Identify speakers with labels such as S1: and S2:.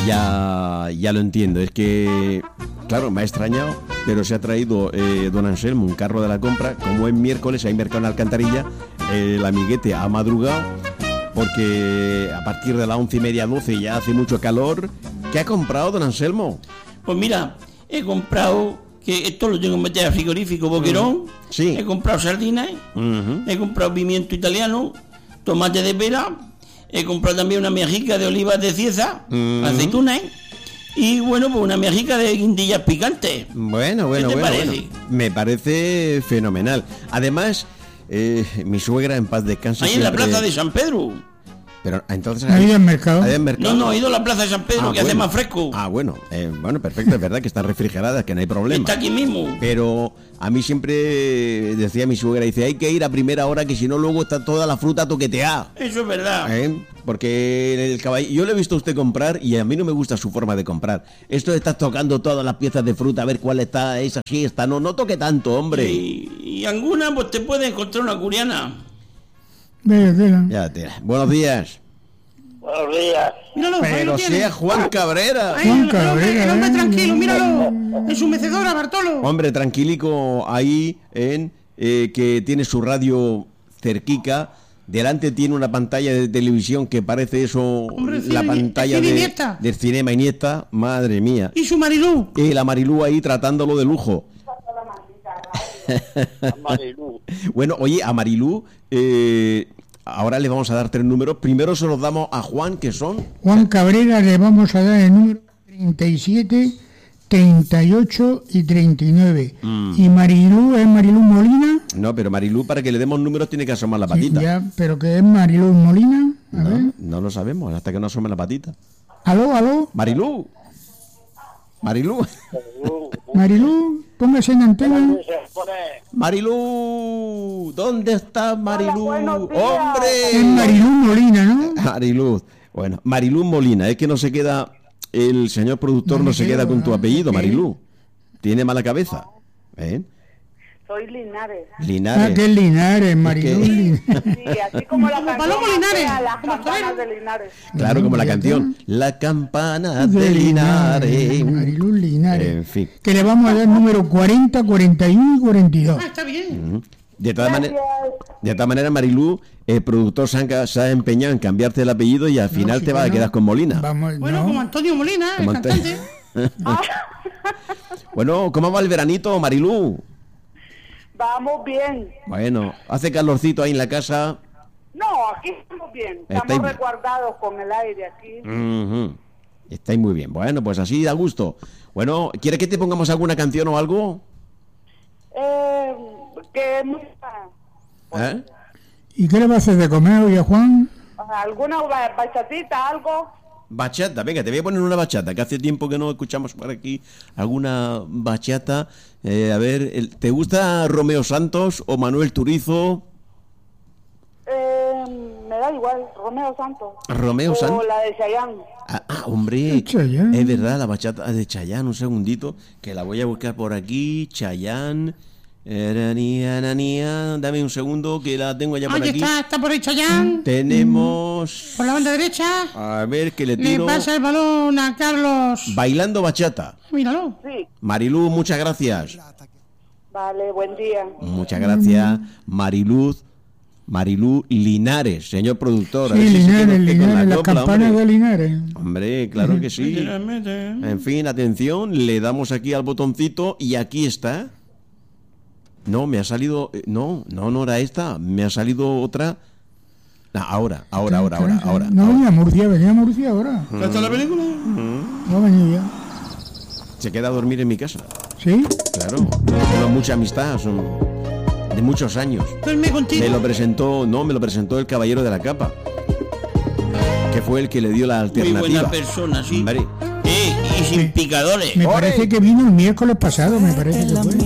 S1: Ya lo entiendo. Es que, claro, me ha extrañado, pero se ha traído don Anselmo un carro de la compra. Como es miércoles, hay mercado en Alcantarilla, el amiguete ha madrugado, porque a partir de las 11:30, 12 ya hace mucho calor. ¿Qué ha comprado don Anselmo?
S2: Pues mira, he comprado, que esto lo tengo que meter al frigorífico, boquerón.
S1: Sí.
S2: He comprado sardinas, he comprado pimiento italiano, tomate de pera, he comprado también una mejica de olivas de Cieza, aceitunas, y bueno, pues una mejica de guindillas picantes.
S1: Bueno.
S2: ¿Qué te parece?
S1: Me parece fenomenal. Además, mi suegra, en paz descanse,
S2: Ahí
S1: siempre...
S2: en la plaza de San Pedro.
S1: Pero entonces...
S3: ¿Ha ido al mercado?
S2: No, he ido a la plaza de San Pedro, que hace más fresco.
S1: Bueno, perfecto, es verdad que está refrigerada, que no hay problema.
S2: Está aquí mismo.
S1: Pero a mí siempre decía mi suegra, dice, hay que ir a primera hora, que si no luego está toda la fruta toqueteada.
S2: Eso es verdad.
S1: Porque el caballo, yo le he visto a usted comprar y a mí no me gusta su forma de comprar. Esto de estar tocando todas las piezas de fruta, a ver cuál está, esa sí, esta, no toque tanto, hombre.
S2: Y alguna, pues te puede encontrar una curiana.
S1: Ya, tira. Buenos días.
S4: Buenos días.
S5: Míralo,
S1: Pero sea Juan Cabrera.
S5: Ahí, el hombre tranquilo, míralo. En su mecedora, Bartolo.
S1: Hombre, tranquilico ahí, que tiene su radio cerquica. Delante tiene una pantalla de televisión que parece eso,
S5: hombre,
S1: la pantalla del Cinema Iniesta. Madre mía.
S5: Y su Marilú.
S1: Y la Marilú ahí tratándolo de lujo.
S4: Marilú.
S1: Bueno, oye, a Marilú, ahora le vamos a dar 3 números. Primero se los damos a Juan, que son...
S3: Juan Cabrera le vamos a dar el número 37, 38 y 39. ¿Y Marilú es Marilú Molina?
S1: No, pero Marilú, para que le demos números, tiene que asomar la patita.
S3: Sí, ya, pero ¿qué es Marilú Molina? A ver.
S1: No lo sabemos, hasta que no asome la patita.
S3: ¿Aló?
S1: Marilú.
S3: Marilú, póngase en antena.
S1: Marilú, ¿dónde está Marilú?
S6: Hola,
S1: ¡Hombre!
S3: Es Marilú Molina, ¿no?
S1: Marilú. Bueno, Marilú Molina, es que no se queda, el señor productor no se queda con tu apellido, Marilú. Tiene mala cabeza.
S6: Soy Linares.
S3: ¿Qué es Linares, Marilú?
S6: Sí, así como la canción.
S5: Palomo Linares.
S6: Las campanas de Linares.
S1: Claro, como la canción. La campana de Linares.
S3: Marilú Linares.
S1: En fin.
S3: Que le vamos a dar número 40, 41 y 42.
S5: Está bien.
S1: De todas maneras, Marilú, el productor se ha empeñado en cambiarte el apellido y al final te vas a quedar con Molina.
S5: Bueno, como Antonio Molina, el cantante.
S1: Bueno, ¿cómo va el veranito, Marilú?
S6: Vamos bien.
S1: Bueno, ¿hace calorcito ahí en la casa?
S6: No, aquí estamos bien. Estamos resguardados con el aire aquí.
S1: Estáis muy bien. Bueno, pues así da gusto. Bueno, ¿quiere que te pongamos alguna canción o algo?
S6: ¿Qué música?
S3: ¿Y qué le va a hacer de comer hoy a Juan?
S6: ¿Alguna bachatita, algo?
S1: Bachata, venga, te voy a poner una bachata, que hace tiempo que no escuchamos por aquí alguna bachata. A ver, ¿te gusta Romeo Santos o Manuel Turizo?
S6: Me da igual, Romeo Santos.
S1: ¿Romeo Santos?
S6: O la de Chayanne.
S1: Hombre, es verdad, la bachata de Chayanne, un segundito, que la voy a buscar por aquí. Chayanne, dame un segundo, que la tengo ya por aquí.
S5: Está por ahí Chayanne.
S1: Tenemos...
S5: Por la banda derecha.
S1: A ver, que le tiro...
S5: Le pasa el balón a Carlos.
S1: Bailando bachata.
S5: Míralo.
S6: Sí.
S1: Marilú, muchas gracias.
S6: Vale, buen día.
S1: Muchas gracias, Marilú Linares, señor productor.
S3: Sí, Linares, las campanas de Linares.
S1: Hombre, claro que sí. En fin, atención, le damos aquí al botoncito y aquí está. No, me ha salido... No era esta, me ha salido otra... Ahora.
S3: No, venía a Murcia ahora.
S2: ¿Ya está la película?
S3: No venía ya.
S1: Se queda a dormir en mi casa.
S3: ¿Sí?
S1: Claro, tengo mucha amistad, son de muchos años.
S5: Duerme contigo.
S1: Me lo presentó el Caballero de la Capa, que fue el que le dio la alternativa.
S2: Muy buena persona, sí.
S1: Hombre.
S2: Y sin picadores.
S3: Me parece que vino el miércoles pasado, me parece que fue.